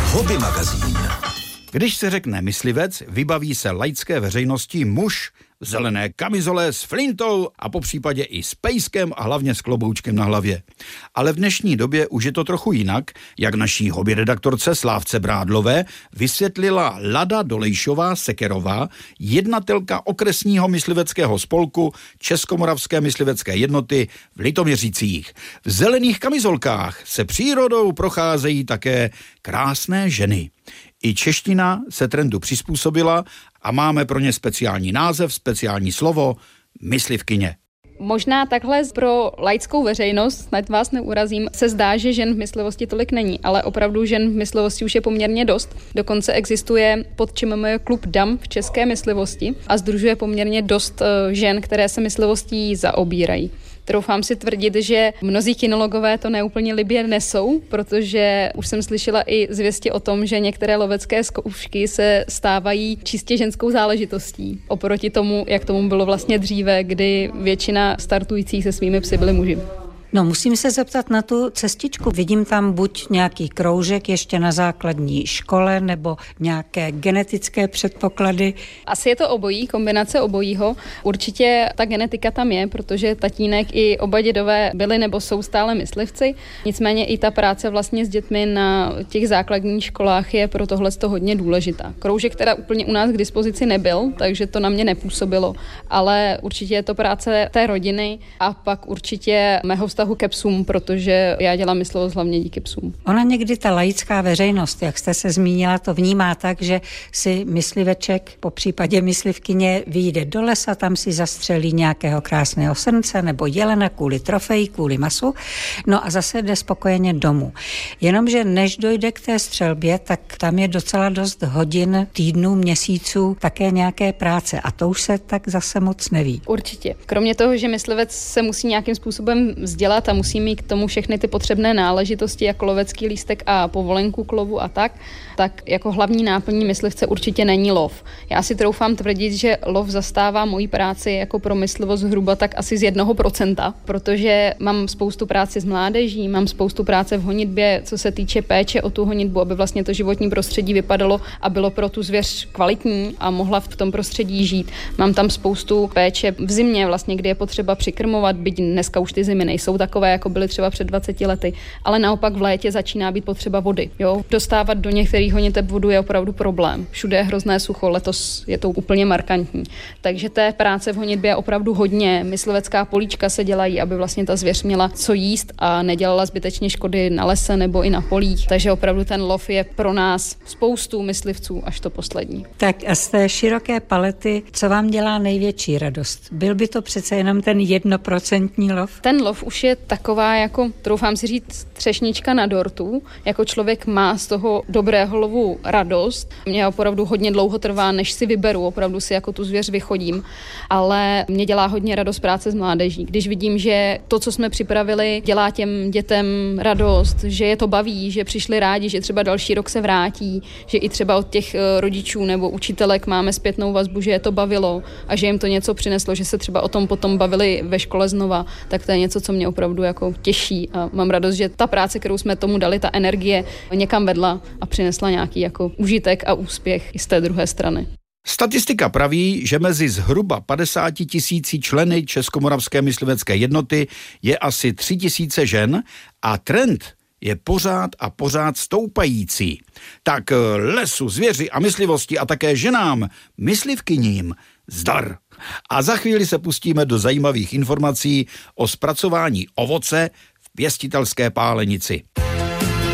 Hobby magazín. Když se řekne myslivec, vybaví se laické veřejnosti muž v zelené kamizole s flintou a popřípadě i s pejskem a hlavně s kloboučkem na hlavě. Ale v dnešní době už je to trochu jinak, jak naší hobby redaktorce Slávce Brádlové vysvětlila Lada Dolejšová-Sekerová, jednatelka okresního mysliveckého spolku Českomoravské myslivecké jednoty v Litoměřicích. V zelených kamizolkách se přírodou procházejí také krásné ženy. I čeština se trendu přizpůsobila a máme pro ně speciální název, speciální slovo myslivkyně. Možná takhle pro laickou veřejnost, snad vás neurazím, se zdá, že žen v myslivosti tolik není, ale opravdu žen v myslivosti už je poměrně dost. Dokonce existuje pod ČMM klub dam v české myslivosti a sdružuje poměrně dost žen, které se myslivostí zaobírají. Troufám si tvrdit, že mnozí kynologové to neúplně libě nesou, protože už jsem slyšela i zvěsti o tom, že některé lovecké zkoušky se stávají čistě ženskou záležitostí. Oproti tomu, jak tomu bylo vlastně dříve, kdy většina startujících se svými psy byli muži. No, musím se zeptat na tu cestičku. Vidím tam buď nějaký kroužek ještě na základní škole, nebo nějaké genetické předpoklady. Asi je to obojí, kombinace obojího. Určitě ta genetika tam je, protože tatínek i oba dědové byli nebo jsou stále myslivci. Nicméně i ta práce vlastně s dětmi na těch základních školách je pro tohle hodně důležitá. Kroužek teda úplně u nás k dispozici nebyl, takže to na mě nepůsobilo, ale určitě je to práce té rodiny a pak určitě mého vztahu ke psům, protože já dělám myslivost hlavně díky psům. Ona někdy ta laická veřejnost, jak jste se zmínila, to vnímá tak, že si mysliveček, po případě myslivkyně, vyjde do lesa, tam si zastřelí nějakého krásného srnce nebo jelena kvůli trofeji, kvůli masu, no a zase jde spokojeně domů. Jenomže než dojde k té střelbě, tak tam je docela dost hodin, týdnů, měsíců, také nějaké práce a to už se tak zase moc neví. Určitě. Kromě toho, že myslivec se musí nějakým způsobem vzdělat a musí mít k tomu všechny ty potřebné náležitosti, jako lovecký lístek a povolenku k lovu a tak jako hlavní náplní myslivce určitě není lov. Já si troufám tvrdit, že lov zastává moji práci jako pro myslivost zhruba tak asi z 1%, protože mám spoustu práce s mládeží, mám spoustu práce v honitbě, co se týče péče o tu honitbu, aby vlastně to životní prostředí vypadalo a bylo pro tu zvěř kvalitní a mohla v tom prostředí žít. Mám tam spoustu péče v zimě, vlastně, kdy je potřeba přikrmovat, byť dneska už ty zimy nejsou takové, jako byly třeba před 20 lety, ale naopak v létě začíná být potřeba vody. Jo? Dostávat do některých honiteb vodu je opravdu problém. Všude je hrozné sucho, letos je to úplně markantní. Takže té práce v honitbě je opravdu hodně. Myslivecká políčka se dělají, aby vlastně ta zvěř měla co jíst a nedělala zbytečně škody na lese nebo i na polích. Takže opravdu ten lov je pro nás spoustu myslivců až to poslední. Tak a z té široké palety, co vám dělá největší radost? Byl by to přece jenom ten 1% lov? Ten lov už je taková, jako troufám si říct, třešnička na dortu. Jako člověk má z toho dobrého lovu radost. Mě opravdu hodně dlouho trvá, než si vyberu, opravdu si jako tu zvěř vychodím, ale mě dělá hodně radost práce s mládeží. Když vidím, že to, co jsme připravili, dělá těm dětem radost, že je to baví, že přišli rádi, že třeba další rok se vrátí, že i třeba od těch rodičů nebo učitelek máme zpětnou vazbu, že je to bavilo a že jim to něco přineslo, že se třeba o tom potom bavili ve škole znova, tak to je něco, co mě opravdu jako těší a mám radost, že ta práce, kterou jsme tomu dali, ta energie někam vedla a přinesla nějaký jako užitek a úspěch i z té druhé strany. Statistika praví, že mezi zhruba 50 000 členy Českomoravské myslivecké jednoty je asi 3 000 žen a trend je pořád a pořád stoupající. Tak lesu, zvěři a myslivosti a také ženám, myslivkyním, zdar. A za chvíli se pustíme do zajímavých informací o zpracování ovoce v pěstitelské pálenici.